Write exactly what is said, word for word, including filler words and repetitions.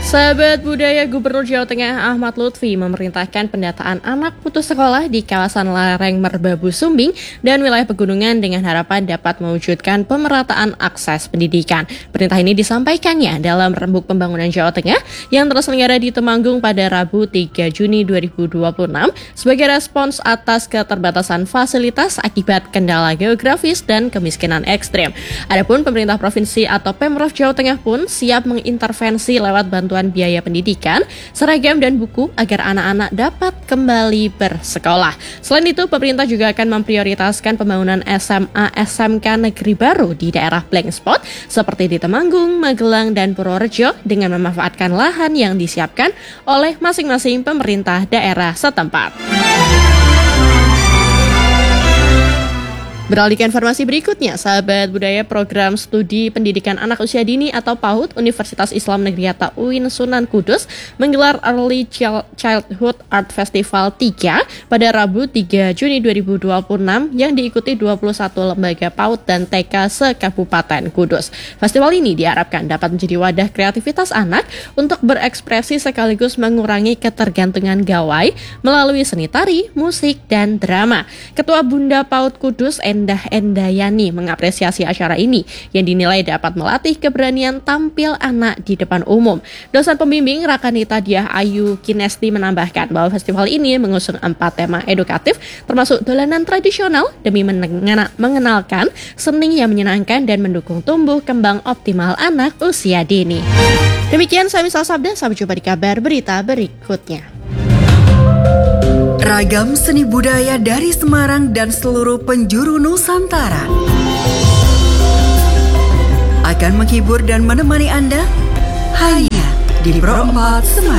Sahabat budaya, Gubernur Jawa Tengah Ahmad Lutfi memerintahkan pendataan anak putus sekolah di kawasan lereng Merbabu Sumbing dan wilayah pegunungan dengan harapan dapat mewujudkan pemerataan akses pendidikan. Perintah ini disampaikannya dalam Rembuk Pembangunan Jawa Tengah yang terselenggara di Temanggung pada Rabu tiga Juni dua ribu dua puluh enam sebagai respons atas keterbatasan fasilitas akibat kendala geografis dan kemiskinan ekstrim. Adapun pemerintah provinsi atau Pemprov Jawa Tengah pun siap mengintervensi lewat bantuan biaya pendidikan, seragam dan buku agar anak-anak dapat kembali bersekolah. Selain itu, pemerintah juga akan memprioritaskan pembangunan S M A S M K negeri baru di daerah blank spot seperti di Temanggung, Magelang, dan Purworejo dengan memanfaatkan lahan yang disiapkan oleh masing-masing pemerintah daerah setempat. Beralih ke informasi berikutnya, sahabat budaya, program studi pendidikan anak usia dini atau PAUD Universitas Islam Negeri Hatta U I N Sunan Kudus menggelar Early Childhood Art Festival tiga pada Rabu tiga Juni dua ribu dua puluh enam yang diikuti dua puluh satu lembaga PAUD dan T K se-Kabupaten Kudus. Festival ini diharapkan dapat menjadi wadah kreativitas anak untuk berekspresi sekaligus mengurangi ketergantungan gawai melalui seni tari, musik, dan drama. Ketua Bunda PAUD Kudus Endah Endayani mengapresiasi acara ini yang dinilai dapat melatih keberanian tampil anak di depan umum. Dosen pembimbing Rakanita Diah Ayu Kinesti menambahkan bahwa festival ini mengusung empat tema edukatif termasuk dolanan tradisional demi mengenalkan seni yang menyenangkan dan mendukung tumbuh kembang optimal anak usia dini. Demikian saya Misal Sabda, sampai jumpa di kabar berita berikutnya. Ragam seni budaya dari Semarang dan seluruh penjuru Nusantara akan menghibur dan menemani Anda hanya di Pro empat Semarang.